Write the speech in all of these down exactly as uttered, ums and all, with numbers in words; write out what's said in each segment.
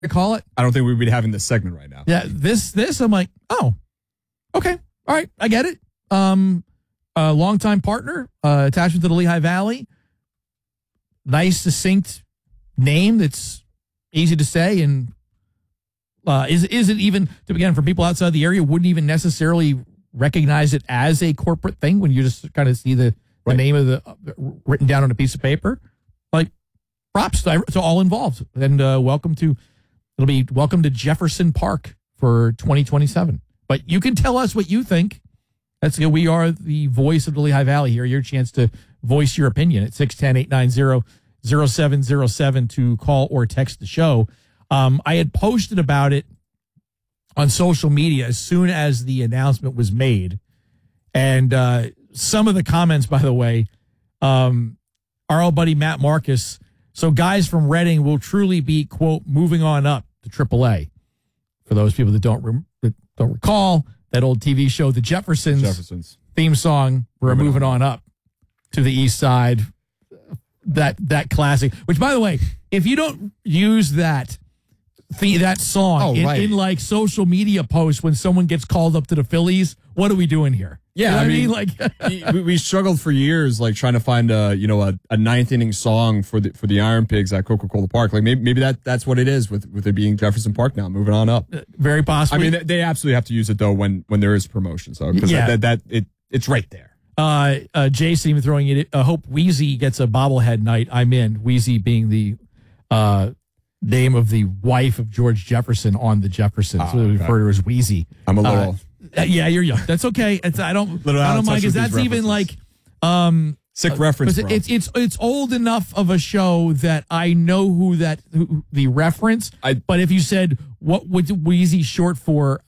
call it. I don't think we'd be having this segment right now. Yeah, this, this, I'm like, oh, okay. All right, I get it. Um, a longtime partner, uh, attachment to the Lehigh Valley. Nice, succinct name that's easy to say and uh, is, isn't even, to again, for people outside the area, wouldn't even necessarily recognize it as a corporate thing when you just kind of see the, the right. name of the uh, written down on a piece of paper. Like, props to, to all involved. And uh, welcome to, it'll be welcome to Jefferson Park for twenty twenty-seven. But you can tell us what you think. That's you know, we are the voice of the Lehigh Valley here. Your chance to voice your opinion at six one zero, eight nine zero, zero seven zero seven to call or text the show. Um, I had posted about it on social media as soon as the announcement was made. And uh, some of the comments, by the way, um, our old buddy Matt Marcus. So guys from Reading will truly be, quote, moving on up to triple A. For those people that don't re- that don't recall, that old T V show, The Jeffersons, Jeffersons. theme song, we're moving, moving on. on up to the east side. That that classic, which, by the way, if you don't use that the, that song oh, in, right. in like social media posts when someone gets called up to the Phillies, what are we doing here? Yeah, you know I, I mean, mean, like we, we struggled for years, like trying to find a you know a, a ninth inning song for the for the Iron Pigs at Coca-Cola Park. Like maybe maybe that that's what it is with with it being Jefferson Park now. Moving on up, very possibly. I mean, they absolutely have to use it though when when there is promotion. So because yeah. that, that it it's right there. Uh, uh, Jason even throwing it. I hope Wheezy gets a bobblehead night. I'm in. Wheezy being the uh, name of the wife of George Jefferson on the Jeffersons. Oh, so we okay. refer to her as Wheezy. I'm a little. Uh, yeah, you're young. That's okay. It's, I don't. Little I don't mind because that's even like um, sick reference. It, it's it's it's old enough of a show that I know who that who, the reference. I, but if you said what would Wheezy short for,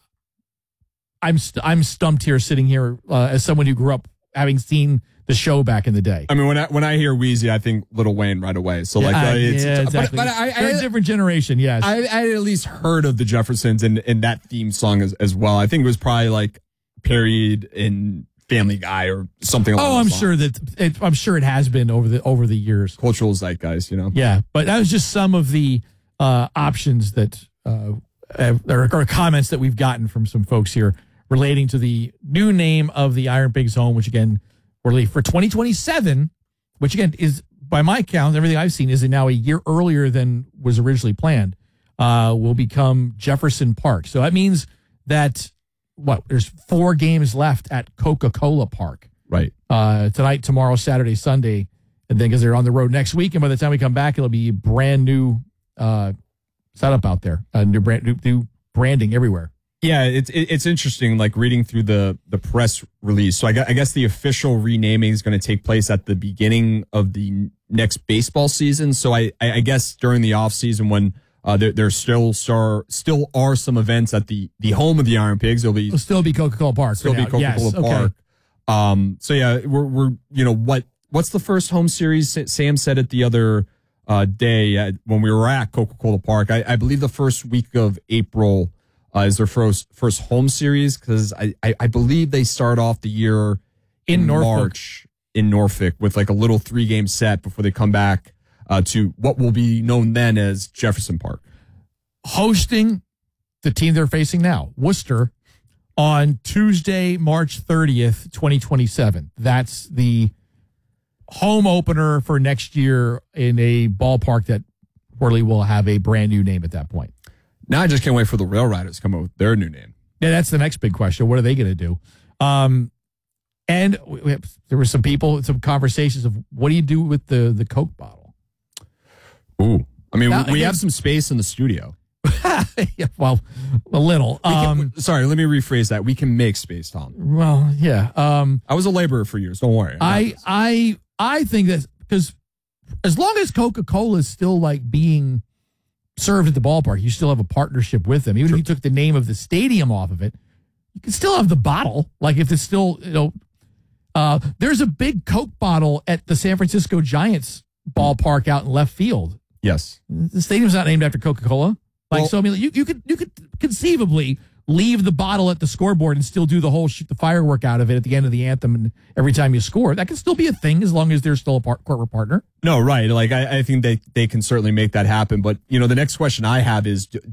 I'm st- I'm stumped here, sitting here uh, as someone who grew up having seen the show back in the day. I mean, when I when I hear Wheezy, I think Lil Wayne right away. So yeah, like, I, uh, it's, yeah, it's exactly. but, but I, They're I, a different generation. Yes, I, I had at least heard of the Jeffersons and in that theme song as, as well. I think it was probably like parodied in Family Guy or something. Along oh, I'm those sure lines. that it, I'm sure it has been over the over the years. Cultural zeitgeist, you know. Yeah, but that was just some of the uh, options that uh, or, or comments that we've gotten from some folks here relating to the new name of the Iron Pigs home, which again, we're for twenty twenty-seven, which again is, by my count, everything I've seen is now a year earlier than was originally planned, uh, will become Jefferson Park. So that means that, what, there's four games left at Coca-Cola Park. Right. Uh, tonight, tomorrow, Saturday, Sunday, and then because they're on the road next week, and by the time we come back, it'll be brand new uh, setup out there, uh, new, brand, new, new branding everywhere. Yeah, it's it's interesting, like reading through the the press release. So I guess, I guess the official renaming is going to take place at the beginning of the next baseball season. So I I guess during the off season when uh, there there still star still are some events at the the home of the Iron Pigs. It'll be It'll still be Coca-Cola Park. Still be Coca-Cola yes, Park. Okay. Um. So yeah, we're we're you know what what's the first home series? Sam said it the other uh, day at, when we were at Coca-Cola Park. I, I believe the first week of April. Uh, is their first first home series because I, I I believe they start off the year in, in March in Norfolk with like a little three game set before they come back uh, to what will be known then as Jefferson Park, hosting the team they're facing now, Worcester, on Tuesday, March thirtieth, twenty twenty-seven. That's the home opener for next year in a ballpark that Worley will have a brand new name at that point. Now I just can't wait for the Rail Riders to come up with their new name. Yeah, that's the next big question. What are they going to do? Um, and we have, there were some people, some conversations of what do you do with the, the Coke bottle? Ooh. I mean, now, we, we again, have some space in the studio. yeah, well, a little. We can, um, sorry, let me rephrase that. We can make space, Tom. Well, yeah. Um, I was a laborer for years. Don't worry. I, I, I think that because as long as Coca-Cola is still like being served at the ballpark, you still have a partnership with them. Even True. If you took the name of the stadium off of it, you can still have the bottle. Like if it's still, you know, uh, there's a big Coke bottle at the San Francisco Giants ballpark out in left field. Yes. The stadium's not named after Coca-Cola. Like, well, so I mean, you, you could, you could conceivably leave the bottle at the scoreboard and still do the whole shoot the firework out of it at the end of the anthem and every time you score. That can still be a thing as long as they're still a par- corporate partner. No, right. Like I, I think they, they can certainly make that happen. But, you know, the next question I have is,